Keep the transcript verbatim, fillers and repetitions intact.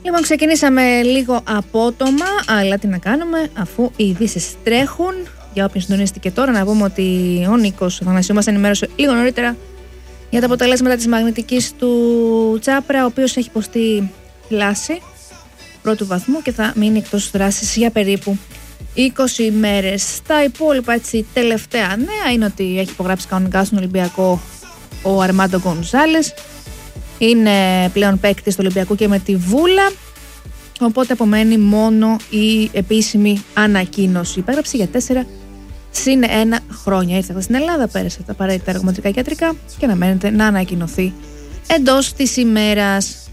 Λοιπόν, ξεκινήσαμε λίγο απότομα, αλλά τι να κάνουμε, αφού οι ειδήσεις τρέχουν. Για όποιον συντονίστηκε τώρα, να πούμε ότι ο Νίκος Αθανασίου μας ενημέρωσε λίγο νωρίτερα για τα αποτελέσματα της μαγνητικής του Τσάπρα, ο οποίος έχει υποστεί θλάση πρώτου βαθμού και θα μείνει εκτός δράσης για περίπου είκοσι ημέρες. Τα υπόλοιπα έτσι τελευταία νέα είναι ότι έχει υπογράψει κανονικά στον Ολυμπιακό ο Αρμάντο Γκονζάλες. Είναι πλέον παίκτης του Ολυμπιακού και με τη Βούλα, οπότε απομένει μόνο η επίσημη ανακοίνωση. Υπέγραψε για τέσσερα συν ένα χρόνια. Ήρθε στην Ελλάδα, πέρασε τα απαραίτητα εργομετρικά και ιατρικά και αναμένεται να ανακοινωθεί εντός της ημέρας.